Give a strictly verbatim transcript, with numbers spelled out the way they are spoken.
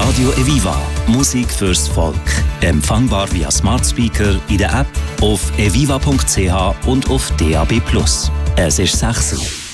Radio Eviva. Musik fürs Volk. Empfangbar via Smart Speaker, in der App, auf eviva punkt c h und auf D A B plus. Es ist sechs Uhr.